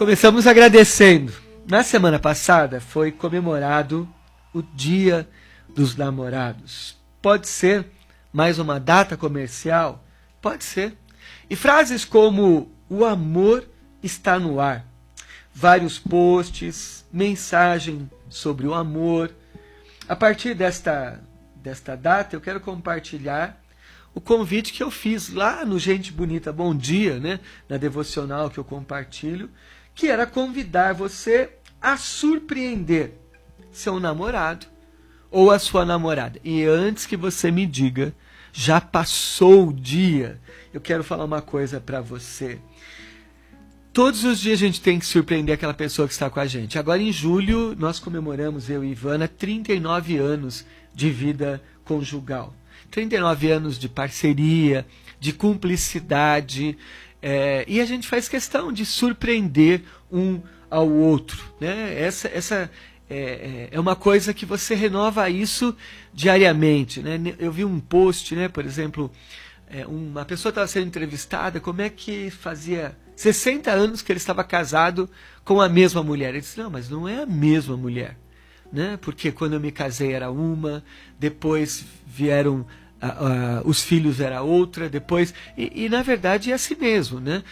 Começamos agradecendo. Na semana passada foi comemorado o Dia dos Namorados. Pode ser mais uma data comercial? Pode ser. E frases como o amor está no ar. Vários posts, mensagem sobre o amor. A partir desta data eu quero compartilhar o convite que eu fiz lá no Gente Bonita Bom Dia, né, na devocional que eu compartilho, que era convidar você a surpreender seu namorado ou a sua namorada. E antes que você me diga, já passou o dia, eu quero falar uma coisa para você. Todos os dias a gente tem que surpreender aquela pessoa que está com a gente. Agora em julho nós comemoramos, eu e Ivana, 39 anos de vida conjugal. 39 anos de parceria, de cumplicidade, e a gente faz questão de surpreender um ao outro, né? Essa é uma coisa que você renova isso diariamente, né? Eu vi um post, né, por exemplo, uma pessoa estava sendo entrevistada, como é que fazia 60 anos que ele estava casado com a mesma mulher. Ele disse, não, mas não é a mesma mulher, né? Porque quando eu me casei era uma, depois vieram os filhos era outra, depois... E na verdade é assim mesmo, né?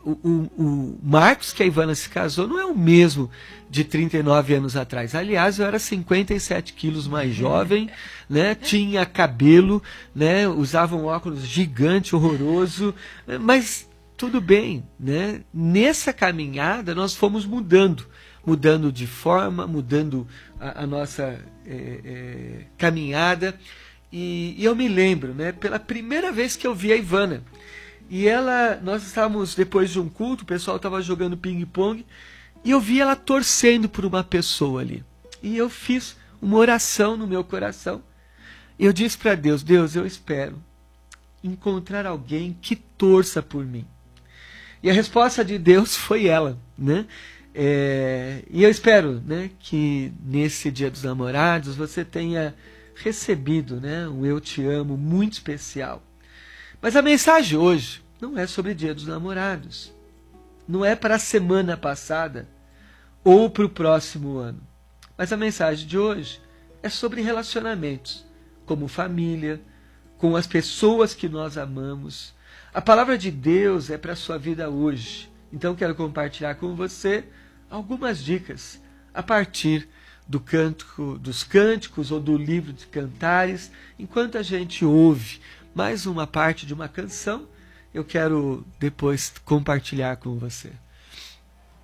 O Marcos, que a Ivana se casou, não é o mesmo de 39 anos atrás. Aliás, eu era 57 quilos mais jovem, né? Tinha cabelo, né? Usava um óculos gigante, horroroso, mas tudo bem, né? Nessa caminhada nós fomos mudando de forma, mudando a nossa caminhada. E eu me lembro, né, pela primeira vez que eu vi a Ivana, e nós estávamos depois de um culto, o pessoal estava jogando ping-pong, e eu vi ela torcendo por uma pessoa ali. E eu fiz uma oração no meu coração. Eu disse para Deus, Deus, eu espero encontrar alguém que torça por mim. E a resposta de Deus foi ela, né? E eu espero, né, que nesse Dia dos Namorados você tenha recebido, né, um eu te amo muito especial. Mas a mensagem hoje não é sobre Dia dos Namorados. Não é para a semana passada ou para o próximo ano. Mas a mensagem de hoje é sobre relacionamentos, como família, com as pessoas que nós amamos. A palavra de Deus é para a sua vida hoje. Então quero compartilhar com você algumas dicas a partir dos cânticos ou do livro de Cantares. Enquanto a gente ouve mais uma parte de uma canção, eu quero depois compartilhar com você.